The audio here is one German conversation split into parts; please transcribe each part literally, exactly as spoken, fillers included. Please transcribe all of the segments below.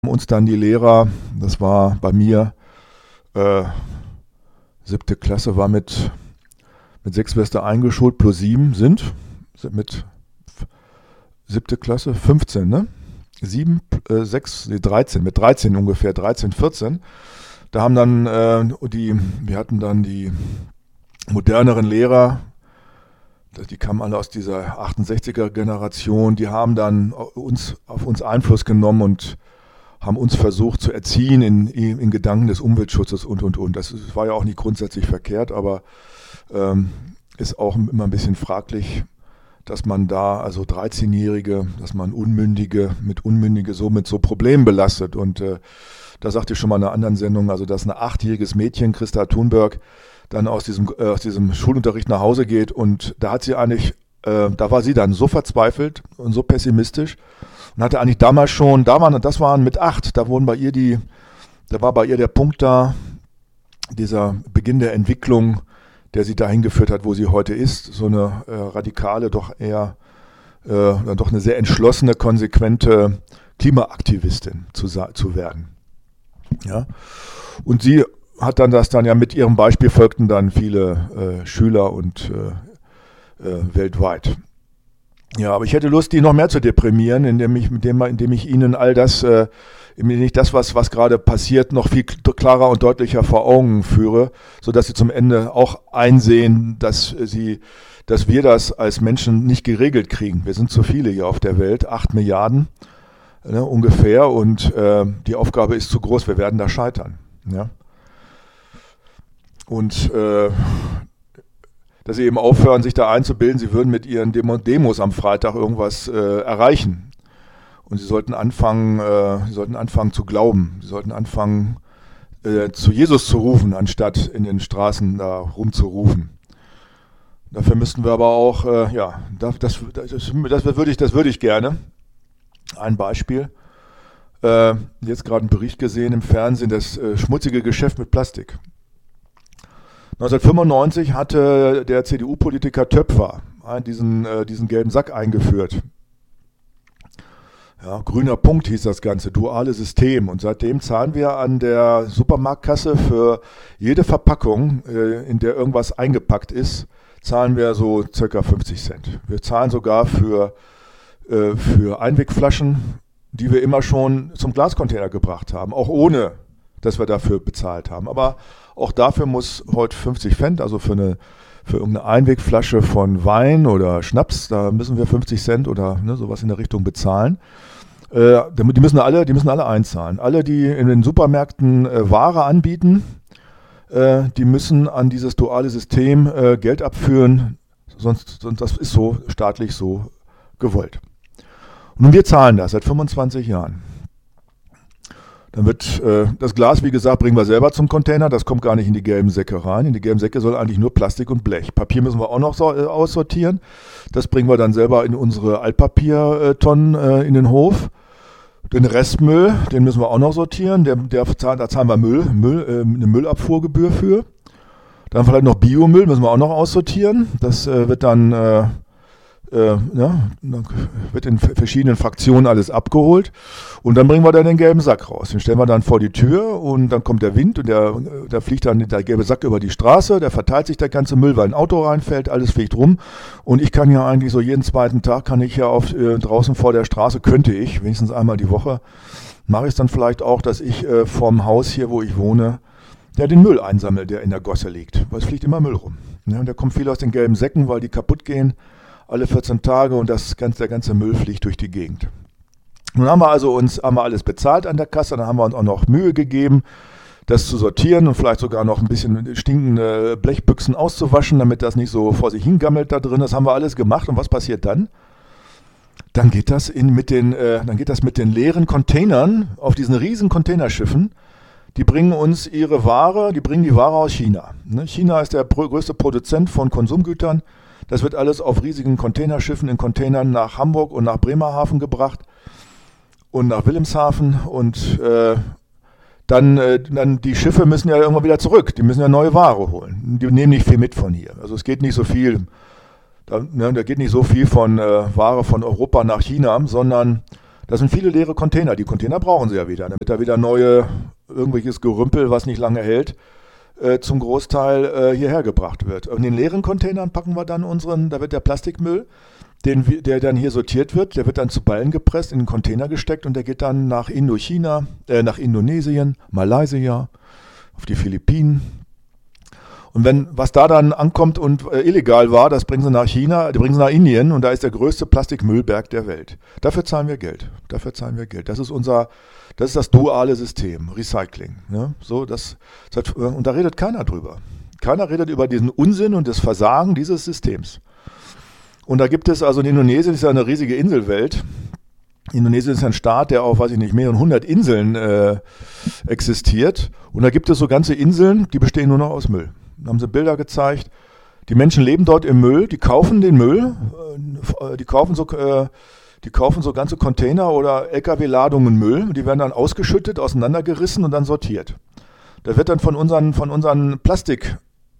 Uns dann die Lehrer, das war bei mir, äh, siebte Klasse war mit, mit sechs Semester eingeschult, plus sieben sind, sind mit siebte Klasse, fünfzehn, ne? Sieben, äh, sechs, nee, dreizehn, mit dreizehn ungefähr, dreizehn, vierzehn. Da haben dann äh, die, wir hatten dann die moderneren Lehrer, die kamen alle aus dieser achtundsechziger Generation, die haben dann uns, auf uns Einfluss genommen und haben uns versucht zu erziehen in, in Gedanken des Umweltschutzes und, und, und. Das war ja auch nicht grundsätzlich verkehrt, aber ähm, ist auch immer ein bisschen fraglich, dass man da, also dreizehnjährige, dass man Unmündige mit Unmündige so mit so Problemen belastet. Und äh, da sagte ich schon mal in einer anderen Sendung, also dass ein achtjähriges Mädchen, Christa Thunberg, dann aus diesem, äh, aus diesem Schulunterricht nach Hause geht und da hat sie eigentlich, äh, da war sie dann so verzweifelt und so pessimistisch und hatte eigentlich damals schon, da waren, das waren mit acht, da wurden bei ihr die, da war bei ihr der Punkt da, dieser Beginn der Entwicklung, der sie dahin geführt hat, wo sie heute ist, so eine äh, radikale, doch eher, äh, doch eine sehr entschlossene, konsequente Klimaaktivistin zu, zu werden. Ja, und sie hat dann das dann ja mit ihrem Beispiel folgten dann viele äh, Schüler und äh, äh, weltweit. Ja, aber ich hätte Lust, die noch mehr zu deprimieren, indem ich, indem, indem ich ihnen all das, äh, nicht das, was, was gerade passiert, noch viel klarer und deutlicher vor Augen führe, sodass sie zum Ende auch einsehen, dass sie, dass wir das als Menschen nicht geregelt kriegen. Wir sind zu viele hier auf der Welt, acht Milliarden ne, ungefähr, und äh, die Aufgabe ist zu groß, wir werden da scheitern. Ja. Und äh, dass sie eben aufhören, sich da einzubilden, sie würden mit ihren Demo- Demos am Freitag irgendwas äh, erreichen. Und sie sollten anfangen, äh, sie sollten anfangen zu glauben. Sie sollten anfangen, äh, zu Jesus zu rufen, anstatt in den Straßen da rumzurufen. Dafür müssten wir aber auch, äh, ja, das, das, das, das würde ich, das würde ich gerne. Ein Beispiel. Äh, jetzt gerade einen Bericht gesehen im Fernsehen, das äh, schmutzige Geschäft mit Plastik. neunzehnhundertfünfundneunzig hatte der C D U-Politiker Töpfer diesen, äh, diesen gelben Sack eingeführt. Ja, grüner Punkt hieß das Ganze, duale System. Und seitdem zahlen wir an der Supermarktkasse für jede Verpackung, äh, in der irgendwas eingepackt ist, zahlen wir so circa fünfzig Cent. Wir zahlen sogar für, äh, für Einwegflaschen, die wir immer schon zum Glascontainer gebracht haben, auch ohne, dass wir dafür bezahlt haben. Aber auch dafür muss heute fünfzig Cent, also für eine für irgendeine Einwegflasche von Wein oder Schnaps, da müssen wir fünfzig Cent oder ne, sowas in der Richtung bezahlen. Äh, die müssen alle, die müssen alle einzahlen. Alle, die in den Supermärkten äh, Ware anbieten, äh, die müssen an dieses duale System äh, Geld abführen, sonst, sonst das ist so staatlich so gewollt. Und nun wir zahlen das seit fünfundzwanzig Jahren. Dann wird äh, das Glas, wie gesagt, bringen wir selber zum Container. Das kommt gar nicht in die gelben Säcke rein. In die gelben Säcke soll eigentlich nur Plastik und Blech. Papier müssen wir auch noch so, äh, aussortieren. Das bringen wir dann selber in unsere Altpapiertonnen äh, in den Hof. Den Restmüll, den müssen wir auch noch sortieren. Der, der, da zahlen wir Müll, Müll äh, eine Müllabfuhrgebühr für. Dann vielleicht noch Biomüll, müssen wir auch noch aussortieren. Das äh, wird dann... Äh, Äh, ja, dann wird in verschiedenen Fraktionen alles abgeholt und dann bringen wir dann den gelben Sack raus. Den stellen wir dann vor die Tür und dann kommt der Wind und der, der fliegt dann der gelbe Sack über die Straße, der verteilt sich der ganze Müll, weil ein Auto reinfällt, alles fliegt rum und ich kann ja eigentlich so jeden zweiten Tag, kann ich ja auf, äh, draußen vor der Straße, könnte ich, wenigstens einmal die Woche, mache ich es dann vielleicht auch, dass ich äh, vorm Haus hier, wo ich wohne, der den Müll einsammelt, der in der Gosse liegt, weil es fliegt immer Müll rum. Ja, und da kommt viel aus den gelben Säcken, weil die kaputt gehen. Alle vierzehn Tage und das ganze, der ganze Müll fliegt durch die Gegend. Nun haben wir also uns haben wir alles bezahlt an der Kasse, dann haben wir uns auch noch Mühe gegeben, das zu sortieren und vielleicht sogar noch ein bisschen stinkende Blechbüchsen auszuwaschen, damit das nicht so vor sich hingammelt da drin. Das haben wir alles gemacht und was passiert dann? Dann geht das in, mit den, äh, dann geht das mit den leeren Containern auf diesen riesen Containerschiffen. Die bringen uns ihre Ware, die bringen die Ware aus China. Ne? China ist der pro, größte Produzent von Konsumgütern. Das wird alles auf riesigen Containerschiffen in Containern nach Hamburg und nach Bremerhaven gebracht und nach Wilhelmshaven und äh, dann, äh, dann die Schiffe müssen ja irgendwann wieder zurück, die müssen ja neue Ware holen. Die nehmen nicht viel mit von hier. Also es geht nicht so viel, da, ne, da geht nicht so viel von äh, Ware von Europa nach China, sondern Das sind viele leere Container. Die Container brauchen sie ja wieder, damit da wieder neue, irgendwelches Gerümpel, was nicht lange hält, äh, zum Großteil äh, hierher gebracht wird. Und in den leeren Containern packen wir dann unseren, da wird der Plastikmüll, den, wir- der dann hier sortiert wird, der wird dann zu Ballen gepresst, in den Container gesteckt und der geht dann nach Indochina, äh, nach Indonesien, Malaysia, auf die Philippinen. Und wenn was da dann ankommt und äh, illegal war, das bringen sie nach China, die bringen sie nach Indien und da ist der größte Plastikmüllberg der Welt. Dafür zahlen wir Geld. Dafür zahlen wir Geld. Das ist unser, das ist das duale System, Recycling. Ne? So, das, das hat, und da redet keiner drüber. Keiner redet über diesen Unsinn und das Versagen dieses Systems. Und da gibt es also in Indonesien, ist ja eine riesige Inselwelt. Indonesien ist ein Staat, der auf, weiß ich nicht, mehreren hundert Inseln äh, existiert. Und da gibt es so ganze Inseln, die bestehen nur noch aus Müll. Da haben sie Bilder gezeigt. Die Menschen leben dort im Müll, die kaufen den Müll, äh, die kaufen so, äh, die kaufen so ganze Container oder L K W-Ladungen Müll. Die werden dann ausgeschüttet, auseinandergerissen und dann sortiert. Da wird dann von unseren, von unseren Plastik,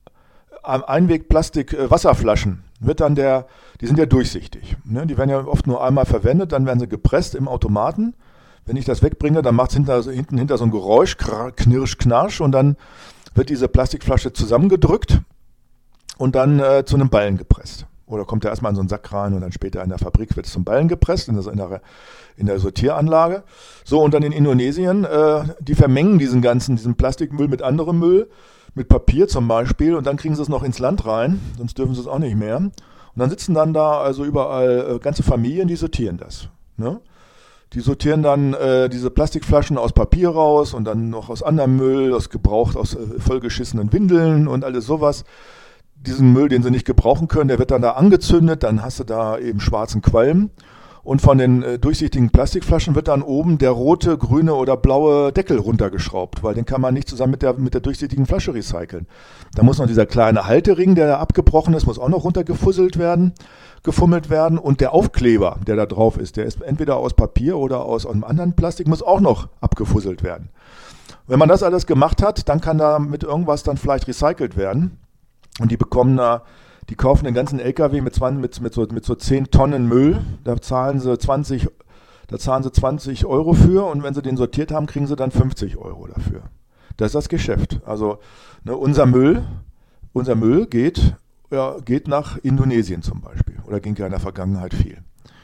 Einweg-Plastik-Wasserflaschen, wird dann der, die sind ja durchsichtig. Ne? Die werden ja oft nur einmal verwendet, dann werden sie gepresst im Automaten. Wenn ich das wegbringe, dann macht es hinter, hinten hinter so ein Geräusch, knirsch, knarsch und dann wird diese Plastikflasche zusammengedrückt und dann äh, zu einem Ballen gepresst. Oder kommt er erstmal in so einen Sack rein und dann später in der Fabrik wird es zum Ballen gepresst, in der, in der, in der Sortieranlage. So, und dann in Indonesien, äh, die vermengen diesen ganzen, diesen Plastikmüll mit anderem Müll, mit Papier zum Beispiel, und dann kriegen sie es noch ins Land rein, sonst dürfen sie es auch nicht mehr. Und dann sitzen dann da also überall äh, ganze Familien, die sortieren das. Ne? Die sortieren dann äh, diese Plastikflaschen aus Papier raus und dann noch aus anderem Müll, aus gebraucht, aus äh, vollgeschissenen Windeln und alles sowas. Diesen Müll, den sie nicht gebrauchen können, der wird dann da angezündet, dann hast du da eben schwarzen Qualm. Und von den äh, durchsichtigen Plastikflaschen wird dann oben der rote, grüne oder blaue Deckel runtergeschraubt, weil den kann man nicht zusammen mit der, mit der durchsichtigen Flasche recyceln. Da muss noch dieser kleine Haltering, der da abgebrochen ist, muss auch noch runtergefusselt werden, gefummelt werden. Und der Aufkleber, der da drauf ist, der ist entweder aus Papier oder aus einem anderen Plastik, muss auch noch abgefusselt werden. Wenn man das alles gemacht hat, dann kann da mit irgendwas dann vielleicht recycelt werden. Und die bekommen da, die kaufen den ganzen L K W mit, zwanzig, mit, mit, so, mit so zehn Tonnen Müll, da zahlen sie zwanzig, da zahlen sie zwanzig Euro für und wenn sie den sortiert haben, kriegen sie dann fünfzig Euro dafür. Das ist das Geschäft. Also ne, unser Müll, unser Müll geht, ja, geht nach Indonesien zum Beispiel oder ging ja in der Vergangenheit viel.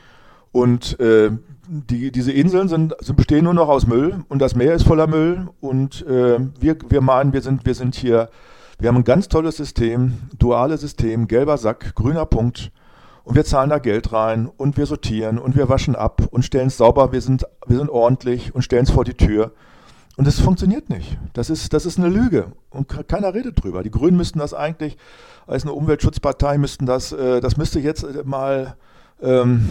Und äh, die, diese Inseln sind, sind, bestehen nur noch aus Müll und das Meer ist voller Müll und äh, wir, wir meinen, wir sind, wir sind hier. Wir haben ein ganz tolles System, duales System, gelber Sack, grüner Punkt und wir zahlen da Geld rein und wir sortieren und wir waschen ab und stellen es sauber, wir sind, wir sind ordentlich und stellen es vor die Tür und es funktioniert nicht. Das ist, das ist eine Lüge und keiner redet drüber. Die Grünen müssten das eigentlich, als eine Umweltschutzpartei müssten das, äh, das müsste jetzt mal, ähm,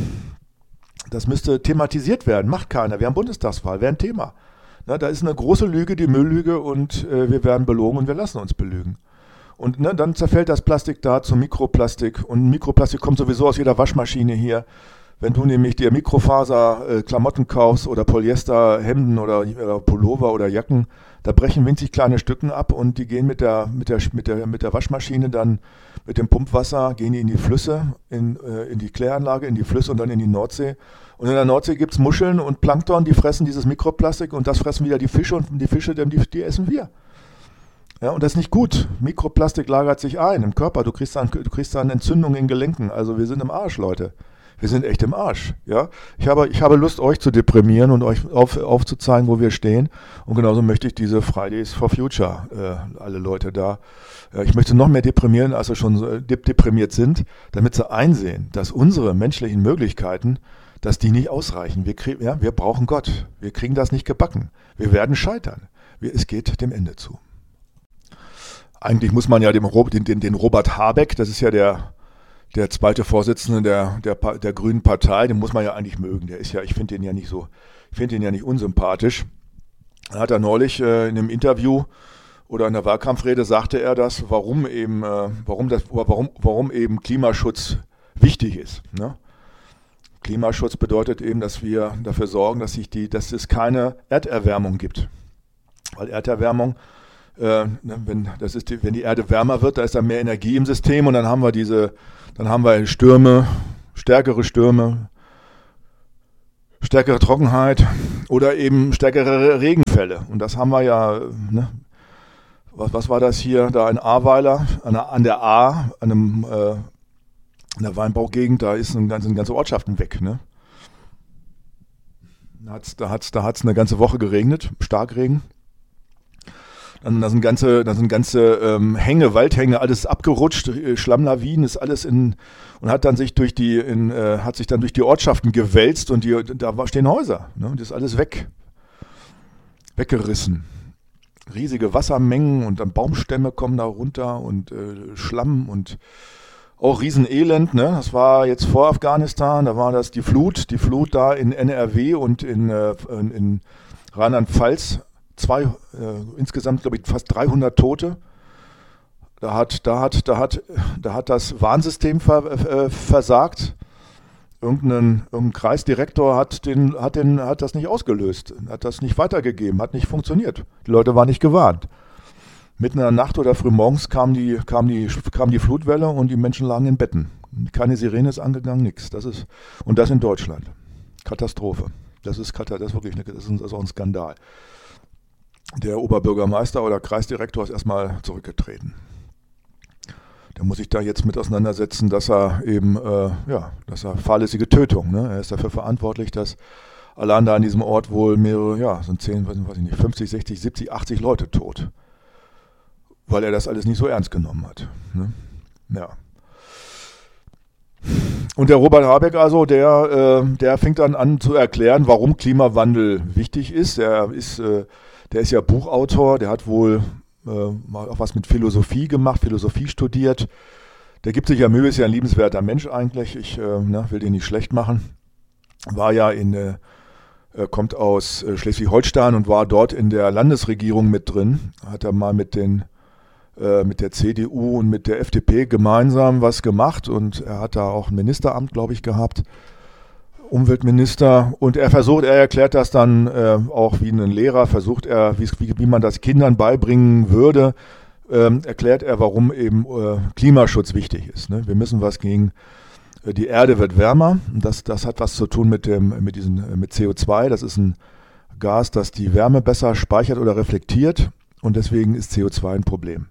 das müsste thematisiert werden, macht keiner. Wir haben Bundestagswahl, wäre ein Thema. Na, da ist eine große Lüge, die Mülllüge und äh, wir werden belogen und wir lassen uns belügen. Und ne, dann zerfällt das Plastik da zum Mikroplastik und Mikroplastik kommt sowieso aus jeder Waschmaschine hier. Wenn du nämlich dir Mikrofaser-Klamotten äh, kaufst oder Polyester-Hemden oder, oder Pullover oder Jacken, da brechen winzig kleine Stücken ab und die gehen mit der, mit der, mit der, mit der Waschmaschine dann mit dem Pumpwasser, gehen die in die Flüsse, in, äh, in die Kläranlage, in die Flüsse und dann in die Nordsee. Und in der Nordsee gibt es Muscheln und Plankton, die fressen dieses Mikroplastik und das fressen wieder die Fische und die Fische, die, die essen wir. Ja, und das ist nicht gut. Mikroplastik lagert sich ein im Körper. Du kriegst dann, du kriegst dann Entzündungen in Gelenken. Also wir sind im Arsch, Leute. Wir sind echt im Arsch. Ja? Ich habe, ich habe Lust, euch zu deprimieren und euch auf, aufzuzeigen, wo wir stehen. Und genauso möchte ich diese Fridays for Future, äh, alle Leute da, äh, ich möchte noch mehr deprimieren, als sie schon so deprimiert sind, damit sie einsehen, dass unsere menschlichen Möglichkeiten, dass die nicht ausreichen. Wir, krieg, ja, wir brauchen Gott. Wir kriegen das nicht gebacken. Wir werden scheitern. Wir, es geht dem Ende zu. Eigentlich muss man ja dem, den, den, den Robert Habeck, das ist ja der, der zweite Vorsitzende der, der, der Grünen Partei, den muss man ja eigentlich mögen. Der ist ja, ich finde den ja nicht so, ich finde den ja nicht unsympathisch. Da hat er neulich äh, in einem Interview oder in der Wahlkampfrede sagte er das, warum eben, äh, warum das, warum, warum eben Klimaschutz wichtig ist. Ne? Klimaschutz bedeutet eben, dass wir dafür sorgen, dass, sich die, dass es keine Erderwärmung gibt. Weil Erderwärmung, äh, wenn, das ist die, wenn die Erde wärmer wird, da ist dann mehr Energie im System und dann haben wir diese, dann haben wir Stürme, stärkere Stürme, stärkere Trockenheit oder eben stärkere Regenfälle. Und das haben wir ja, ne? was, was war das hier, da in Ahrweiler, an der, an der Ahr, an einem, äh, in der Weinbaugegend, da ist ein, sind ganze Ortschaften weg. Ne? Da hat es da hat's, da hat's eine ganze Woche geregnet, Starkregen. Dann da sind ganze, da sind ganze ähm, Hänge, Waldhänge, alles abgerutscht, äh, Schlammlawinen ist alles in und hat dann sich durch die, in, äh, hat sich dann durch die Ortschaften gewälzt und die, da stehen Häuser, ne, und das ist alles weg, weggerissen. Riesige Wassermengen und dann Baumstämme kommen da runter und äh, Schlamm und auch Riesenelend, ne? Das war jetzt vor Afghanistan, da war das die Flut, die Flut da in N R W und in, äh, in, in Rheinland-Pfalz. Zwei, äh, insgesamt glaube ich fast dreihundert Tote. Da hat, da hat, da hat, da hat das Warnsystem ver, äh, versagt. Irgendein, irgendein Kreisdirektor hat, den, hat, den, hat das nicht ausgelöst, hat das nicht weitergegeben, hat nicht funktioniert. Die Leute waren nicht gewarnt. Mitten in der Nacht oder frühmorgens kam die, kam die, kam die Flutwelle und die Menschen lagen in Betten. Keine Sirene ist angegangen, nichts. Das ist, und das in Deutschland. Katastrophe. Das ist, das ist wirklich eine, das ist, das ist auch ein Skandal. Der Oberbürgermeister oder Kreisdirektor ist erstmal zurückgetreten. Der muss sich da jetzt mit auseinandersetzen, dass er eben, äh, ja, dass er fahrlässige Tötung, ne? Er ist dafür verantwortlich, dass allein da an diesem Ort wohl mehrere, ja, sind zehn, weiß ich nicht, fünfzig, sechzig, siebzig, achtzig Leute tot. Weil er das alles nicht so ernst genommen hat. Ne? Ja. Und der Robert Habeck also, der, äh, der fängt dann an zu erklären, warum Klimawandel wichtig ist. Der ist, äh, der ist ja Buchautor, der hat wohl äh, mal auch was mit Philosophie gemacht, Philosophie studiert. Der gibt sich ja Mühe, ist ja ein liebenswerter Mensch eigentlich. Ich äh, na, will den nicht schlecht machen. War ja in, äh, kommt aus äh, Schleswig-Holstein und war dort in der Landesregierung mit drin. Hat er mal mit den mit der C D U und mit der F D P gemeinsam was gemacht und er hat da auch ein Ministeramt, glaube ich, gehabt, Umweltminister, und er versucht, er erklärt das dann äh, auch wie ein Lehrer, versucht er, wie, wie man das Kindern beibringen würde, ähm, erklärt er, warum eben äh, Klimaschutz wichtig ist. Ne? Wir müssen was gegen, äh, die Erde wird wärmer, und das, das hat was zu tun mit, dem, mit, diesen, mit C O zwei, das ist ein Gas, das die Wärme besser speichert oder reflektiert, und deswegen ist C O zwei ein Problem.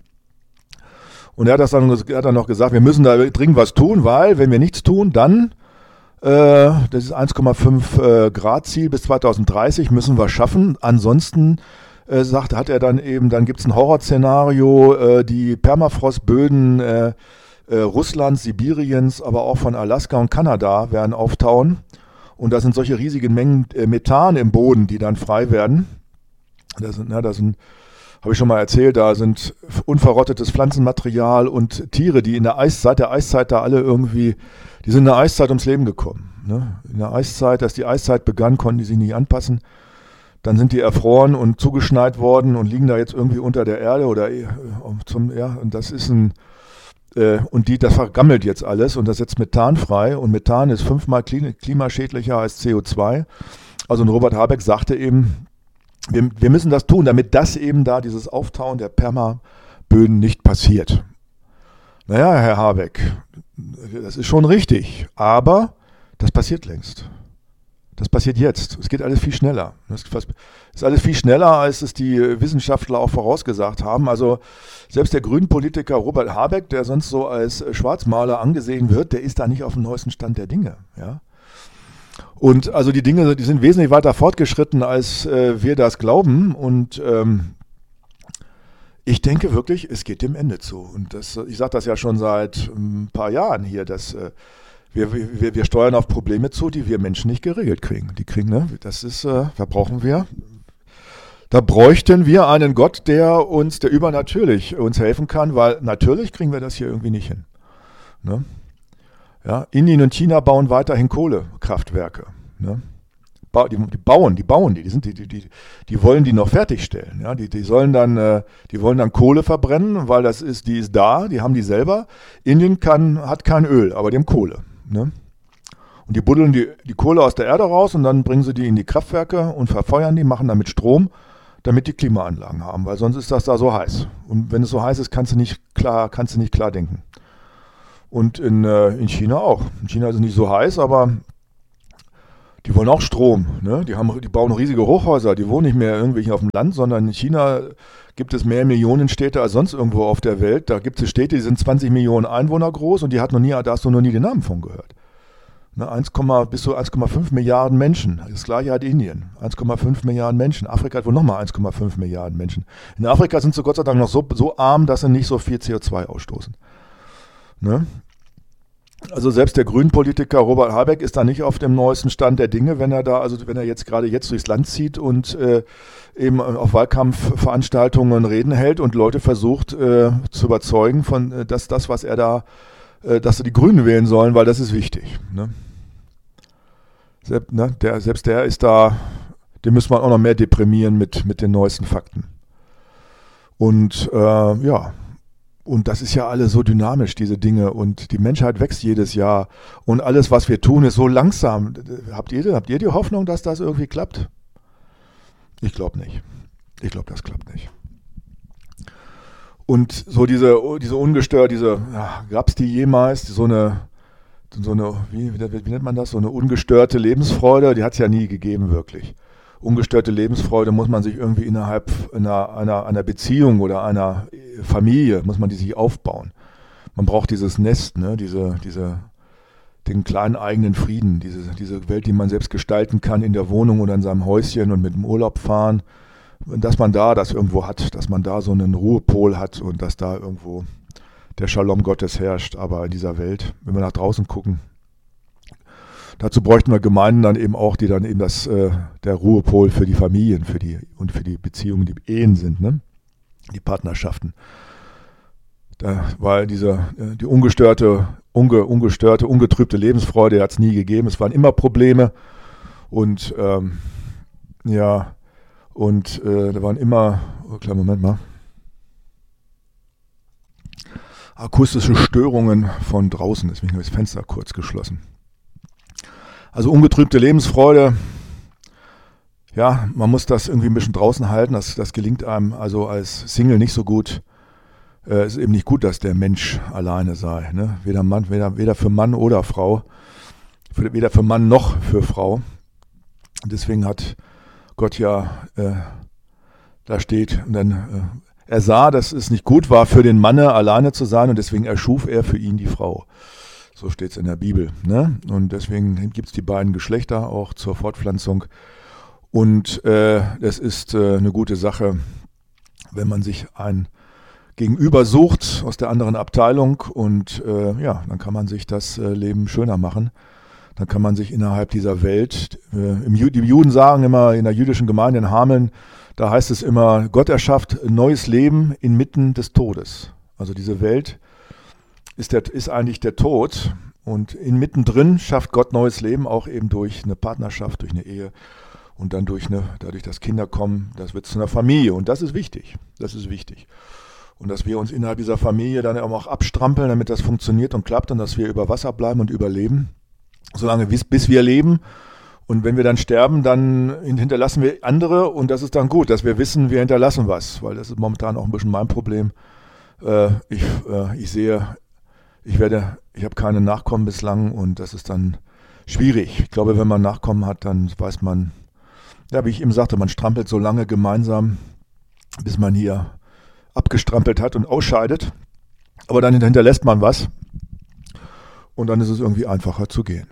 Und er hat, das dann, er hat dann noch gesagt, wir müssen da dringend was tun, weil wenn wir nichts tun, dann, äh, das ist eins Komma fünf äh, Grad Ziel bis zweitausenddreißig, müssen wir schaffen. Ansonsten, äh, sagt, hat er dann eben, dann gibt es ein Horrorszenario, äh, die Permafrostböden äh, äh, Russlands, Sibiriens, aber auch von Alaska und Kanada werden auftauen. Und da sind solche riesigen Mengen äh, Methan im Boden, die dann frei werden. Das sind, ja, das sind Habe ich schon mal erzählt, da sind unverrottetes Pflanzenmaterial und Tiere, die in der Eiszeit, der Eiszeit da alle irgendwie, die sind in der Eiszeit ums Leben gekommen. Ne? In der Eiszeit, als die Eiszeit begann, konnten die sich nicht anpassen. Dann sind die erfroren und zugeschneit worden und liegen da jetzt irgendwie unter der Erde oder äh, zum, ja, und das ist ein, äh, und die, das vergammelt jetzt alles und das setzt Methan frei, und Methan ist fünfmal klimaschädlicher als C O zwei. Also ein Robert Habeck sagte eben, Wir, wir müssen das tun, damit das eben da, dieses Auftauen der Permaböden nicht passiert. Naja, Herr Habeck, das ist schon richtig, aber das passiert längst. Das passiert jetzt. Es geht alles viel schneller. Das ist alles viel schneller, als es die Wissenschaftler auch vorausgesagt haben. Also selbst der Grünen-Politiker Robert Habeck, der sonst so als Schwarzmaler angesehen wird, der ist da nicht auf dem neuesten Stand der Dinge. Ja? Und also die Dinge, die sind wesentlich weiter fortgeschritten, als äh, wir das glauben. Und ähm, ich denke wirklich, es geht dem Ende zu. Und das, ich sage das ja schon seit ein paar Jahren hier, dass äh, wir, wir, wir steuern auf Probleme zu, die wir Menschen nicht geregelt kriegen. Die kriegen, ne? Das ist, äh, da brauchen wir, da bräuchten wir einen Gott, der uns, der übernatürlich uns helfen kann, weil natürlich kriegen wir das hier irgendwie nicht hin. Ne? Ja, Indien und China bauen weiterhin Kohlekraftwerke. Ne? Die, die bauen, die bauen die, die, sind die, die, die, die wollen die noch fertigstellen. Ja? Die, die, sollen dann, äh, die wollen dann Kohle verbrennen, weil das ist, die ist da, die haben die selber. Indien kann, hat kein Öl, aber die haben Kohle. Ne? Und die buddeln die, die Kohle aus der Erde raus und dann bringen sie die in die Kraftwerke und verfeuern die, machen damit Strom, damit die Klimaanlagen haben, weil sonst ist das da so heiß. Und wenn es so heiß ist, kannst du nicht klar, kannst du nicht klar denken. Und in, äh, in China auch. In China ist es nicht so heiß, aber Die wollen auch Strom. Ne? Die, haben, die bauen riesige Hochhäuser. Die wohnen nicht mehr irgendwie auf dem Land, sondern in China gibt es mehr Millionenstädte als sonst irgendwo auf der Welt. Da gibt es Städte, die sind zwanzig Millionen Einwohner groß und die hat noch nie, da hast du noch nie den Namen von gehört. Ne? eins, bis zu eins Komma fünf Milliarden Menschen. Das gleiche hat Indien. eins Komma fünf Milliarden Menschen. Afrika hat wohl nochmal eins Komma fünf Milliarden Menschen. In Afrika sind sie Gott sei Dank noch so, so arm, dass sie nicht so viel C O zwei ausstoßen. Ne? Also selbst der Grünen-Politiker Robert Habeck ist da nicht auf dem neuesten Stand der Dinge, wenn er da, also wenn er jetzt gerade jetzt durchs Land zieht und äh, eben auf Wahlkampfveranstaltungen Reden hält und Leute versucht äh, zu überzeugen von, äh, dass das, was er da, äh, dass sie die Grünen wählen sollen, weil das ist wichtig. Ne? Selbst, ne, der, selbst der ist da, den müssen wir auch noch mehr deprimieren mit, mit den neuesten Fakten. Und äh, ja, und das ist ja alles so dynamisch, diese Dinge. Und die Menschheit wächst jedes Jahr. Und alles, was wir tun, ist so langsam. Habt ihr, habt ihr die Hoffnung, dass das irgendwie klappt? Ich glaube nicht. Ich glaube, das klappt nicht. Und so diese, diese ungestört, diese, ja, gab es die jemals, so eine, so eine wie, wie nennt man das, so eine ungestörte Lebensfreude, die hat es ja nie gegeben, wirklich. Ungestörte Lebensfreude muss man sich irgendwie innerhalb einer, einer, einer Beziehung oder einer Familie, muss man die sich aufbauen. Man braucht dieses Nest, ne? diese, diese, den kleinen eigenen Frieden, diese, diese Welt, die man selbst gestalten kann in der Wohnung oder in seinem Häuschen und mit dem Urlaub fahren, dass man da das irgendwo hat, dass man da so einen Ruhepol hat und dass da irgendwo der Shalom Gottes herrscht. Aber in dieser Welt, wenn wir nach draußen gucken, dazu bräuchten wir Gemeinden dann eben auch, die dann eben das, äh, der Ruhepol für die Familien für die, und für die Beziehungen, die Ehen sind, ne? Die Partnerschaften. Da, weil diese, äh, die ungestörte, unge, ungestörte, ungetrübte Lebensfreude hat es nie gegeben. Es waren immer Probleme und ähm, ja, und äh, da waren immer, oh, kleinen Moment mal, akustische Störungen von draußen. Deswegen habe ich das Fenster kurz geschlossen. Also ungetrübte Lebensfreude, ja, man muss das irgendwie ein bisschen draußen halten, das, das gelingt einem also als Single nicht so gut. Es äh, ist eben nicht gut, dass der Mensch alleine sei, ne? Weder Mann, weder, weder für Mann oder Frau, für, weder für Mann noch für Frau. Und deswegen hat Gott ja, äh, da steht, und dann, äh, er sah, dass es nicht gut war, für den Mann alleine zu sein und deswegen erschuf er für ihn die Frau. So steht es in der Bibel. Ne? Und deswegen gibt es die beiden Geschlechter auch zur Fortpflanzung. Und äh, das ist äh, eine gute Sache, wenn man sich ein Gegenüber sucht aus der anderen Abteilung. Und äh, ja, dann kann man sich das äh, Leben schöner machen. Dann kann man sich innerhalb dieser Welt, äh, im, die Juden sagen immer in der jüdischen Gemeinde in Hameln, da heißt es immer, Gott erschafft ein neues Leben inmitten des Todes. Also diese Welt Ist, der, ist eigentlich der Tod und inmitten drin schafft Gott neues Leben, auch eben durch eine Partnerschaft, durch eine Ehe und dann durch eine, dadurch, dass Kinder kommen, das wird zu einer Familie und das ist wichtig, das ist wichtig. Und dass wir uns innerhalb dieser Familie dann auch abstrampeln, damit das funktioniert und klappt und dass wir über Wasser bleiben und überleben, solange bis, bis wir leben. Und wenn wir dann sterben, dann hinterlassen wir andere und das ist dann gut, dass wir wissen, wir hinterlassen was, weil das ist momentan auch ein bisschen mein Problem. Äh, ich, äh, ich sehe, Ich werde, ich habe keine Nachkommen bislang und das ist dann schwierig. Ich glaube, wenn man Nachkommen hat, dann weiß man, ja, wie ich eben sagte, man strampelt so lange gemeinsam, bis man hier abgestrampelt hat und ausscheidet. Aber dann hinterlässt man was und dann ist es irgendwie einfacher zu gehen.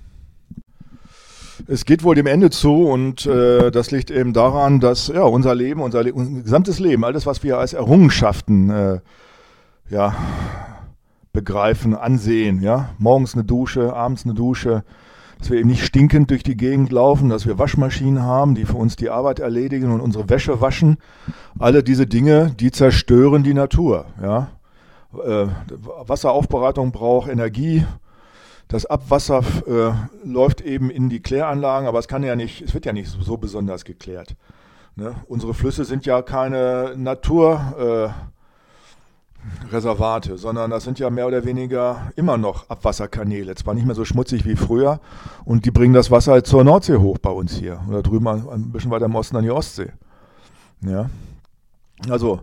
Es geht wohl dem Ende zu und äh, das liegt eben daran, dass ja unser Leben, unser, Le- unser gesamtes Leben, alles, was wir als Errungenschaften äh, ja begreifen, ansehen, ja, morgens eine Dusche, abends eine Dusche, dass wir eben nicht stinkend durch die Gegend laufen, dass wir Waschmaschinen haben, die für uns die Arbeit erledigen und unsere Wäsche waschen. Alle diese Dinge, die zerstören die Natur, ja. Äh, Wasseraufbereitung braucht Energie. Das Abwasser äh, läuft eben in die Kläranlagen, aber es kann ja nicht, es wird ja nicht so, so besonders geklärt. Ne? Unsere Flüsse sind ja keine Natur äh, Reservate, sondern das sind ja mehr oder weniger immer noch Abwasserkanäle. Zwar nicht mehr so schmutzig wie früher und die bringen das Wasser halt zur Nordsee hoch bei uns hier oder drüben ein bisschen weiter im Osten an die Ostsee. Ja, also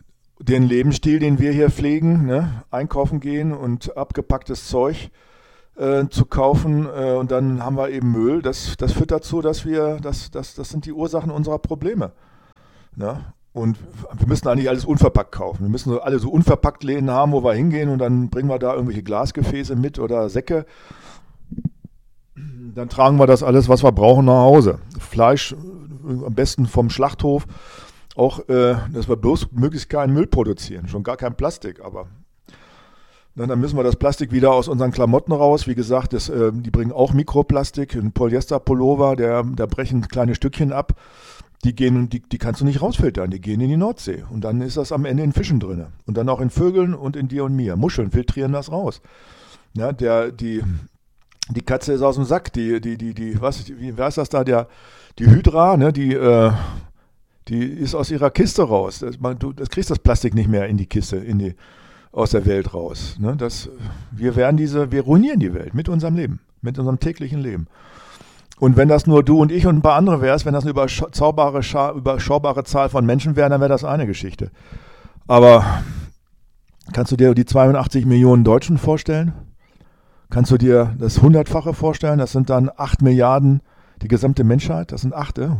den Lebensstil, den wir hier pflegen, ne? Einkaufen gehen und abgepacktes Zeug äh, zu kaufen äh, und dann haben wir eben Müll. Das, das führt dazu, dass wir, das, das, das sind die Ursachen unserer Probleme. Ne? Und wir müssen eigentlich alles unverpackt kaufen. Wir müssen so alle so unverpackt Läden haben, wo wir hingehen und dann bringen wir da irgendwelche Glasgefäße mit oder Säcke. Dann tragen wir das alles, was wir brauchen, nach Hause. Fleisch am besten vom Schlachthof. Auch, äh, dass wir bloß möglichst keinen Müll produzieren. Schon gar kein Plastik, aber na, dann müssen wir das Plastik wieder aus unseren Klamotten raus. Wie gesagt, das, äh, die bringen auch Mikroplastik. Ein Polyester-Pullover, der, da brechen kleine Stückchen ab. Die gehen, die, die kannst du nicht rausfiltern, die gehen in die Nordsee. Und dann ist das am Ende in Fischen drin. Und dann auch in Vögeln und in dir und mir. Muscheln filtrieren das raus. Ja, der, die, die Katze ist aus dem Sack. Die, die, die, die, was, wie heißt das da? Der, die Hydra, ne, die, äh, die ist aus ihrer Kiste raus. Das, man, du das kriegst das Plastik nicht mehr in die Kiste, in die, aus der Welt raus. Ne? Das, wir werden diese, wir ruinieren die Welt mit unserem Leben, mit unserem täglichen Leben. Und wenn das nur du und ich und ein paar andere wärst, wenn das eine überschaubare, überschaubare Zahl von Menschen wären, dann wäre das eine Geschichte. Aber kannst du dir die zweiundachtzig Millionen Deutschen vorstellen? Kannst du dir das Hundertfache vorstellen? Das sind dann acht Milliarden, die gesamte Menschheit. Das sind acht, äh?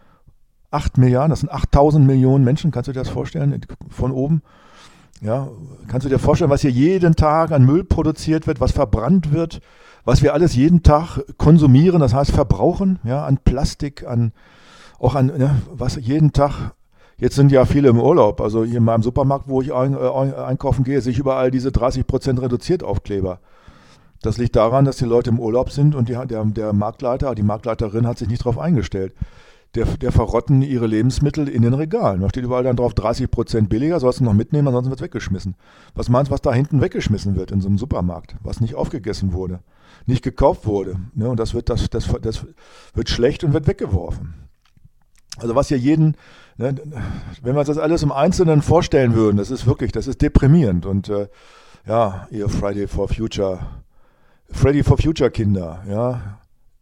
acht Milliarden, das sind achttausend Millionen Menschen. Kannst du dir das vorstellen? Von oben? Ja, kannst du dir vorstellen, was hier jeden Tag an Müll produziert wird, was verbrannt wird? Was wir alles jeden Tag konsumieren, das heißt verbrauchen, ja, an Plastik, an auch an, ne, was jeden Tag, jetzt sind ja viele im Urlaub, also hier in meinem Supermarkt, wo ich ein, äh, einkaufen gehe, sehe ich überall diese dreißig Prozent reduziert Aufkleber. Das liegt daran, dass die Leute im Urlaub sind und die, der, der Marktleiter, die Marktleiterin hat sich nicht darauf eingestellt. Der, der verrotten ihre Lebensmittel in den Regalen. Da steht überall dann drauf dreißig Prozent billiger, sollst du noch mitnehmen, ansonsten wird es weggeschmissen. Was meinst du, was da hinten weggeschmissen wird in so einem Supermarkt, was nicht aufgegessen wurde, nicht gekauft wurde? Ne? Und das wird, das, das, das wird schlecht und wird weggeworfen. Also was hier jeden, ne, wenn wir uns das alles im Einzelnen vorstellen würden, das ist wirklich, das ist deprimierend. Und äh, ja, ihr Friday for Future, Friday for Future Kinder, ja,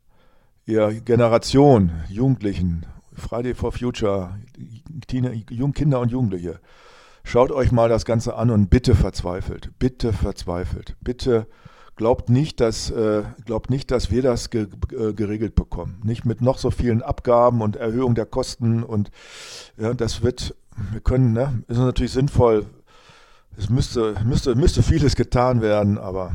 ihr Generation, Jugendlichen, Friday for Future, Kinder und Jugendliche, schaut euch mal das Ganze an und bitte verzweifelt, bitte verzweifelt, bitte glaubt nicht, dass, äh, glaubt nicht, dass wir das ge äh, geregelt bekommen. Nicht mit noch so vielen Abgaben und Erhöhung der Kosten und ja, das wird, wir können, ne, ist natürlich sinnvoll, es müsste, müsste, müsste vieles getan werden, aber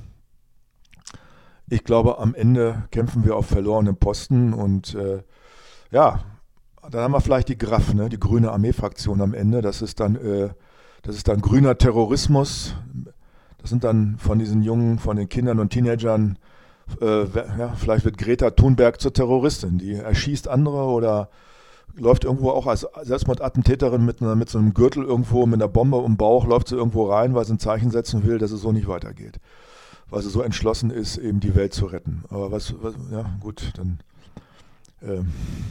ich glaube, am Ende kämpfen wir auf verlorenen Posten und äh, ja, dann haben wir vielleicht die G R A F, ne, die Grüne Armee-Fraktion am Ende. Das ist dann, äh, das ist dann grüner Terrorismus. Das sind dann von diesen Jungen, von den Kindern und Teenagern, äh, ja, vielleicht wird Greta Thunberg zur Terroristin. Die erschießt andere oder läuft irgendwo auch als Selbstmordattentäterin mit, einer, mit so einem Gürtel irgendwo, mit einer Bombe im Bauch, läuft sie irgendwo rein, weil sie ein Zeichen setzen will, dass es so nicht weitergeht. Weil sie so entschlossen ist, eben die Welt zu retten. Aber was, was ja gut, dann ähm,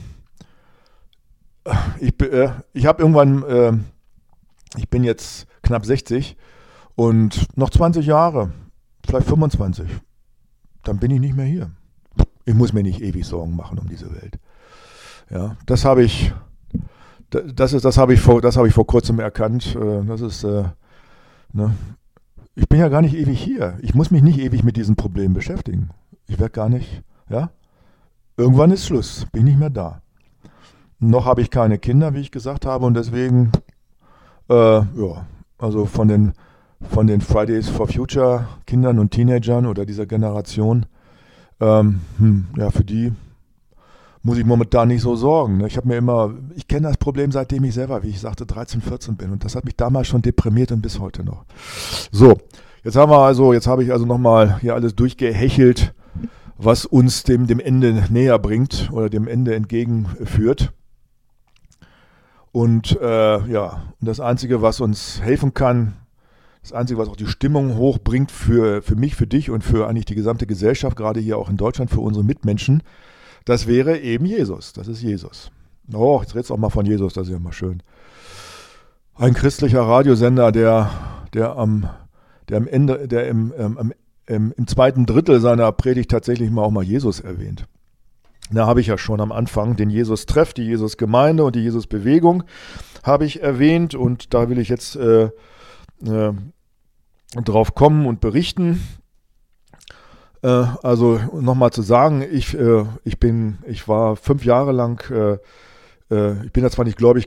ich, äh, ich habe irgendwann, äh, ich bin jetzt knapp sechzig und noch zwanzig Jahre, vielleicht fünfundzwanzig, dann bin ich nicht mehr hier. Ich muss mir nicht ewig Sorgen machen um diese Welt. Ja, das habe ich, das ist, das habe ich vor, das habe ich vor kurzem erkannt. Das ist, äh, ne? Ich bin ja gar nicht ewig hier. Ich muss mich nicht ewig mit diesen Problemen beschäftigen. Ich werde gar nicht, ja. Irgendwann ist Schluss, bin nicht mehr da. Noch habe ich keine Kinder, wie ich gesagt habe, und deswegen, äh, ja, also von den, von den Fridays for Future Kindern und Teenagern oder dieser Generation, ähm, hm, ja, für die muss ich momentan nicht so sorgen. Ne? Ich habe mir immer, ich kenne das Problem, seitdem ich selber, wie ich sagte, dreizehn, vierzehn bin. Und das hat mich damals schon deprimiert und bis heute noch. So, jetzt haben wir also, jetzt habe ich also nochmal hier alles durchgehechelt, was uns dem, dem Ende näher bringt oder dem Ende entgegenführt. Und äh, ja, und das Einzige, was uns helfen kann, das Einzige, was auch die Stimmung hochbringt für, für mich, für dich und für eigentlich die gesamte Gesellschaft, gerade hier auch in Deutschland, für unsere Mitmenschen, das wäre eben Jesus. Das ist Jesus. Oh, jetzt redest du auch mal von Jesus, das ist ja mal schön. Ein christlicher Radiosender, der, der, am, der am Ende, der im, ähm, im, im zweiten Drittel seiner Predigt tatsächlich mal auch mal Jesus erwähnt. Da habe ich ja schon am Anfang den Jesus-Treff, die Jesus-Gemeinde und die Jesus-Bewegung habe ich erwähnt und da will ich jetzt äh, äh, drauf kommen und berichten. Äh, also nochmal zu sagen, ich, äh, ich bin, ich war fünf Jahre lang, äh, äh, ich bin da zwar nicht gläubig